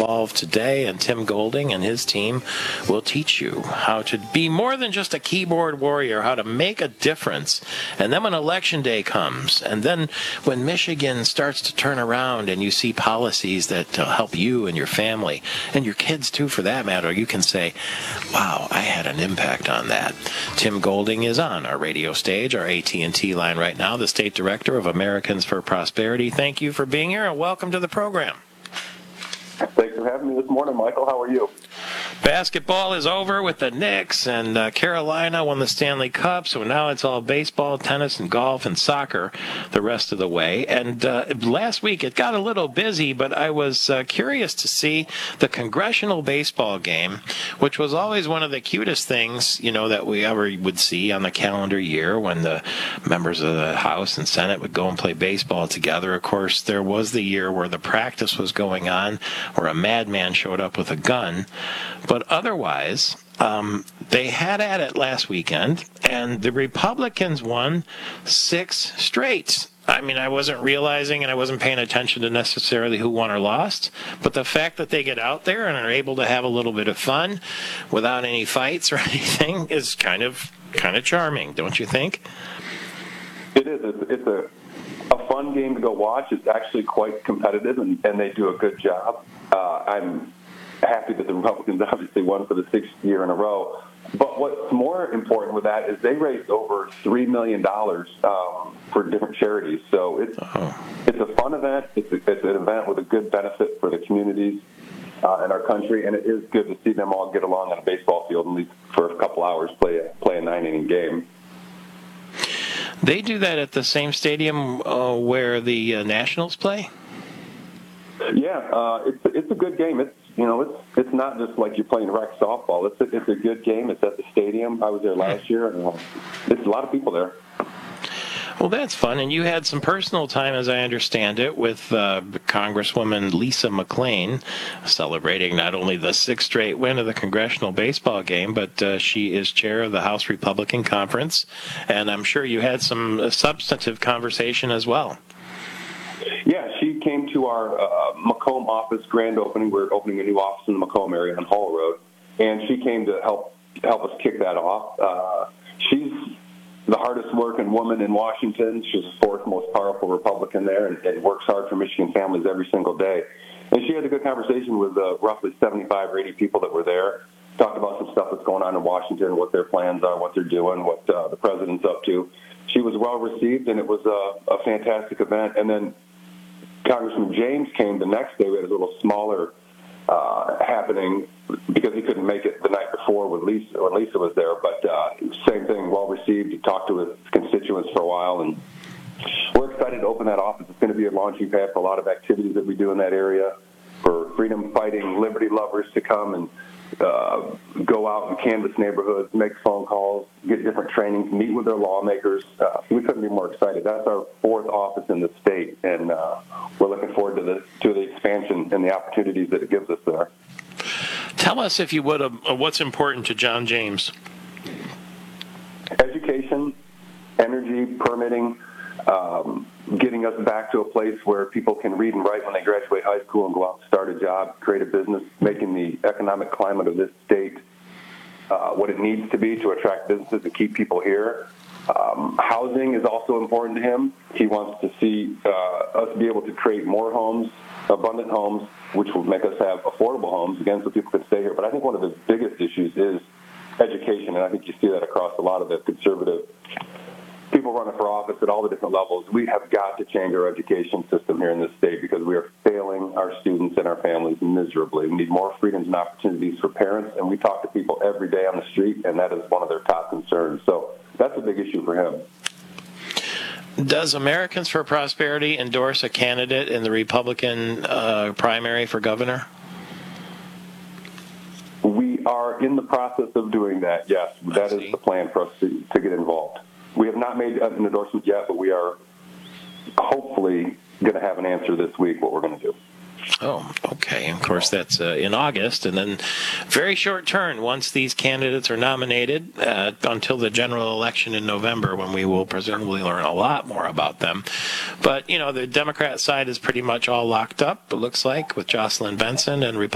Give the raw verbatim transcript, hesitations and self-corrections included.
involved today, and Tim Golding and his team will teach you how to be more than just a keyboard warrior, how to make a difference. And then when election day comes, and then when Michigan starts to turn around and you see policies that uh, help you and your family, and your kids too for that matter, you can say, wow, I had an impact on that. Tim Golding is on our radio stage, our A T and T line right now, the State Director of Americans for Prosperity. Thank you for being here, and welcome to the program. Thanks for having me this morning, Michael. How are you? Basketball is over with the Knicks, and uh, Carolina won the Stanley Cup, so now it's all baseball, tennis, and golf, and soccer the rest of the way. And uh, last week it got a little busy, but I was uh, curious to see the congressional baseball game, which was always one of the cutest things, you know, that we ever would see on the calendar year when the members of the House and Senate would go and play baseball together. Of course, there was the year where the practice was going on, where a madman showed up with a gun. But otherwise, um, they had at it last weekend, and the Republicans won six straight. I mean, I wasn't realizing and I wasn't paying attention to necessarily who won or lost, but the fact that they get out there and are able to have a little bit of fun without any fights or anything is kind of kind of charming, don't you think? It is. It's, it's a, a fun game to go watch. It's actually quite competitive, and, and they do a good job. Uh, I'm happy that the Republicans obviously won for the sixth year in a row. But what's more important with that is they raised over three million dollars um, for different charities. So it's oh. it's a fun event. It's, a, it's an event with a good benefit for the communities uh, in our country, and it is good to see them all get along on a baseball field, at least for a couple hours, play a, play a nine-inning game. They do that at the same stadium uh, where the uh, Nationals play? Yeah, uh, it's it's a good game. It's you know it's it's not just like you're playing rec softball. It's a, it's a good game. It's at the stadium. I was there last year, and uh, there's a lot of people there. Well, that's fun. And you had some personal time, as I understand it, with uh, Congresswoman Lisa McClain, celebrating not only the sixth straight win of the congressional baseball game, but uh, she is chair of the House Republican Conference, and I'm sure you had some uh, substantive conversation as well. Yeah, she came to our uh, Macomb office grand opening. We're opening a new office in the Macomb area on Hall Road, and she came to help help us kick that off. Uh, she's the hardest working woman in Washington. She's the fourth most powerful Republican there, and, and works hard for Michigan families every single day. And she had a good conversation with uh, roughly seventy-five or eighty people that were there. Talked about some stuff that's going on in Washington, what their plans are, what they're doing, what uh, the president's up to. She was well received, and it was a, a fantastic event. And then Congressman James came the next day. We had a little smaller uh, happening because he couldn't make it the night before when Lisa, when Lisa was there. But uh, same thing, well received. He talked to his constituents for a while, and we're excited to open that office. It's going to be a launching pad for a lot of activities that we do in that area for freedom-fighting, liberty lovers to come and uh, go out and canvass neighborhoods, make phone calls, get different trainings, meet with their lawmakers. Uh, we couldn't be more excited. That's our fourth office in the state, and uh, we're looking forward to the to the expansion and the opportunities that it gives us there. Tell us, if you would, uh, what's important to John James. Education, energy, permitting, um, getting us back to a place where people can read and write when they graduate high school and go out and start a job, create a business, making the economic climate of this state uh, what it needs to be to attract businesses and keep people here. Um, housing is also important to him. He wants to see uh, us be able to create more homes, abundant homes, which will make us have affordable homes, again, so people can stay here. But I think one of the biggest issues is education, and I think you see that across a lot of the conservative people running for office at all the different levels. We have got to change our education system here in this state because we are failing our students and our families miserably. We need more freedoms and opportunities for parents, and we talk to people every day on the street, and that is one of their top concerns. So that's a big issue for him. Does Americans for Prosperity endorse a candidate in the Republican uh, primary for governor? We are in the process of doing that, yes. That is the plan for us to, to get involved. We have not made an endorsement yet, but we are hopefully going to have an answer this week what we're going to do. Oh, okay. Of course, that's uh, in August, and then very short turn once these candidates are nominated uh, until the general election in November, when we will presumably learn a lot more about them. But, you know, the Democrat side is pretty much all locked up, it looks like, with Jocelyn Benson, and Republican